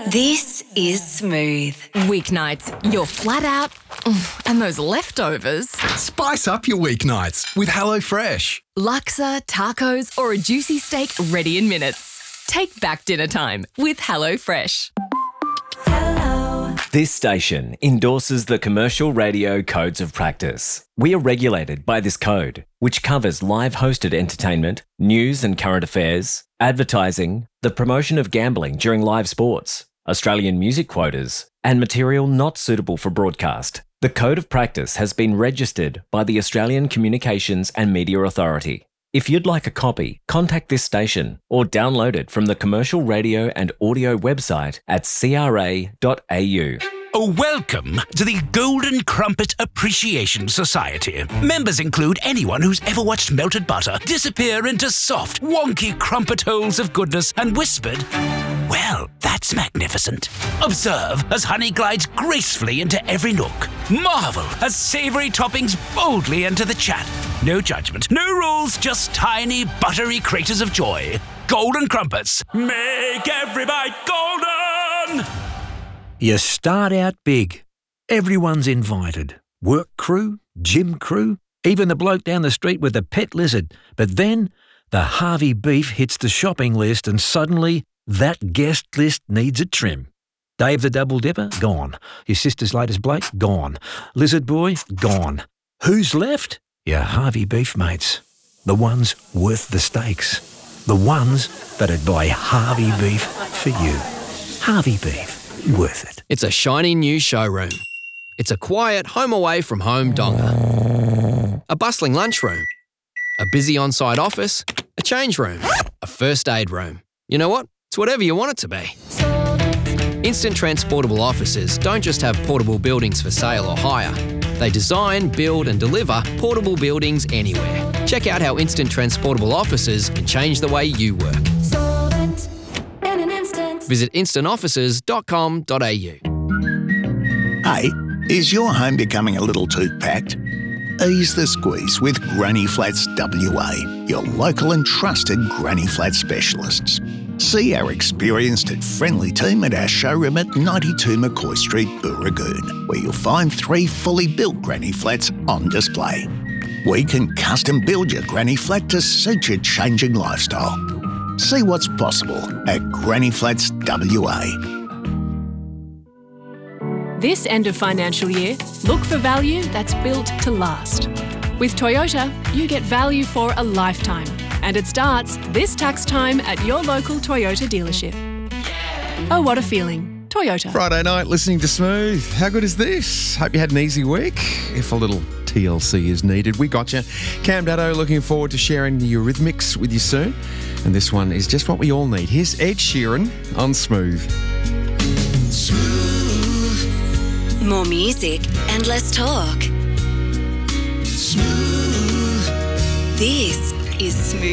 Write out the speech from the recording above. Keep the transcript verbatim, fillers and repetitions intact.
This is Smooth. Weeknights, you're flat out, and those leftovers. Spice up your weeknights with HelloFresh. Laksa, tacos, or a juicy steak ready in minutes. Take back dinner time with HelloFresh. This station endorses the Commercial Radio Codes of Practice. We are regulated by this code, which covers live hosted entertainment, news and current affairs, advertising, the promotion of gambling during live sports, Australian music quotas, and material not suitable for broadcast. The Code of Practice has been registered by the Australian Communications and Media Authority. If you'd like a copy, contact this station or download it from the Commercial Radio and Audio website at c r a dot a u. Oh, welcome to the Golden Crumpet Appreciation Society. Members include anyone who's ever watched melted butter disappear into soft, wonky crumpet holes of goodness and whispered, "Well, that's magnificent." Observe as honey glides gracefully into every nook. Marvel as savoury toppings boldly enter the chat. No judgment, no rules, just tiny, buttery craters of joy. Golden Crumpets. Make every bite golden! You start out big. Everyone's invited. Work crew, gym crew, even the bloke down the street with the pet lizard. But then the Harvey beef hits the shopping list and suddenly that guest list needs a trim. Dave the Double Dipper? Gone. Your sister's latest bloke? Gone. Lizard Boy? Gone. Who's left? Your Harvey beef mates. The ones worth the stakes. The ones that'd buy Harvey beef for you. Harvey beef. Worth it. It's a shiny new showroom. It's a quiet home away from home donga. A bustling lunchroom. A busy on-site office. A change room. A first aid room. You know what? It's whatever you want it to be. Instant Transportable Offices don't just have portable buildings for sale or hire. They design, build and deliver portable buildings anywhere. Check out how Instant Transportable Offices can change the way you work. Visit instant offices dot com dot a u. Hey, is your home becoming a little too packed? Ease the squeeze with Granny Flats W A, your local and trusted Granny Flat specialists. See our experienced and friendly team at our showroom at ninety-two McCoy Street, Booragoon, where you'll find three fully built Granny Flats on display. We can custom build your Granny Flat to suit your changing lifestyle. See what's possible at Granny Flats W A. This end of financial year, look for value that's built to last. With Toyota, you get value for a lifetime, and it starts this tax time at your local Toyota dealership. Oh, what a feeling. Toyota. Friday night listening to Smooth. How good is this? Hope you had an easy week. If a little T L C is needed, we got you. Cam Daddo looking forward to sharing the Eurythmics with you soon. And this one is just what we all need. Here's Ed Sheeran on Smooth. Smooth. More music and less talk. Smooth. This is Smooth